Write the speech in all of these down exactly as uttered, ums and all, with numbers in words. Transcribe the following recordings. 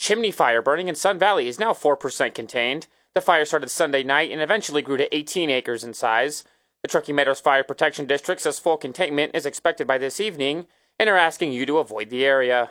chimney fire burning in Sun Valley is now four percent contained. The fire started Sunday night and eventually grew to eighteen acres in size. The Truckee Meadows Fire Protection District says full containment is expected by this evening and are asking you to avoid the area.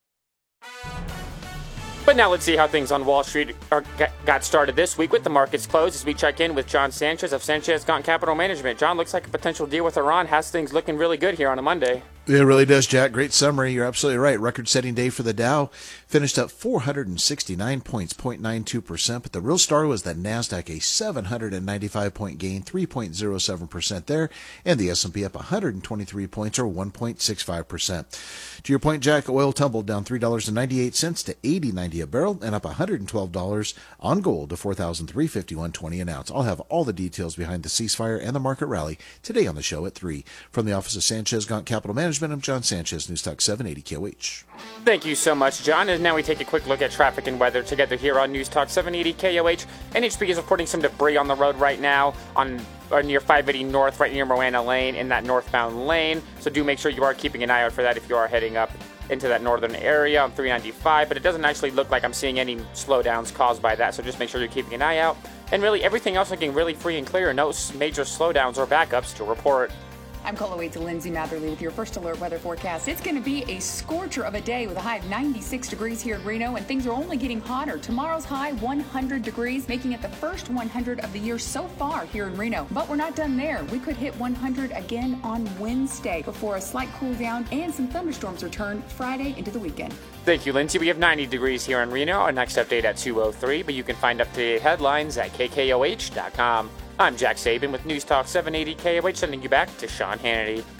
But now let's see how things on Wall Street are, got started this week with the markets closed as we check in with John Sanchez of Sanchez Gaunt Capital Management. John, looks like a potential deal with Iran has things looking really good here on a Monday. It really does, Jack. Great summary. You're absolutely right. Record-setting day for the Dow. Finished up four hundred sixty-nine points, zero point nine two percent. But the real star was the NASDAQ, a seven hundred ninety-five point gain, three point zero seven percent there. And the S and P up one hundred twenty-three points, or one point six five percent. To your point, Jack, oil tumbled down three dollars and ninety-eight cents to eighty ninety a barrel, and up one hundred twelve dollars on gold to four thousand three hundred fifty-one twenty an ounce. I'll have all the details behind the ceasefire and the market rally today on the show at three. From the office of Sanchez Gaunt Capital Management, I'm John Sanchez, News Talk seven eighty K O H. Thank you so much, John. And now we take a quick look at traffic and weather together here on News Talk seven eighty K O H. N H B is reporting some debris on the road right now on or near five eighty North, right near Moana Lane, in that northbound lane. So do make sure you are keeping an eye out for that if you are heading up into that northern area on three ninety-five. But it doesn't actually look like I'm seeing any slowdowns caused by that. So just make sure you're keeping an eye out. And really, everything else looking really free and clear. No major slowdowns or backups to report. I'm Call eight to Lindsay Matherly with your first alert weather forecast. It's going to be a scorcher of a day with a high of ninety-six degrees here in Reno, and things are only getting hotter. Tomorrow's high, one hundred degrees, making it the first one hundred of the year so far here in Reno. But we're not done there. We could hit one hundred again on Wednesday before a slight cool down and some thunderstorms return Friday into the weekend. Thank you, Lindsay. We have ninety degrees here in Reno. Our next update at two oh three, but you can find up-to-date headlines at K K O H dot com. I'm Jack Sabin with News Talk seven eighty K O H, sending you back to Sean Hannity.